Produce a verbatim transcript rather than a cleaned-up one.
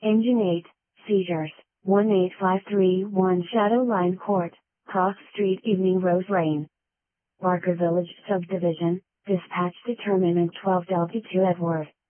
Engine eight, seizures, one eight five three one Shadow Line Court, Cross Street Evening Rose Lane. Barker Village Subdivision, dispatch determinant twelve Delta two Edward.